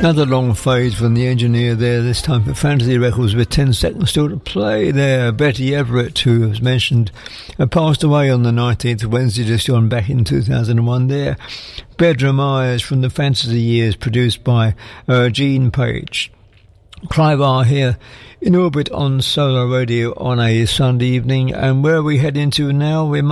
Another long fade from the engineer there, this time for Fantasy Records with 10 seconds still to play there. Betty Everett, who was mentioned, passed away on the 19th of Wednesday just gone back in 2001 there. Bedroom Eyes from the Fantasy Years, produced by Gene Page. Clive R here in orbit on Solar Radio on a Sunday evening, and where are we heading to now?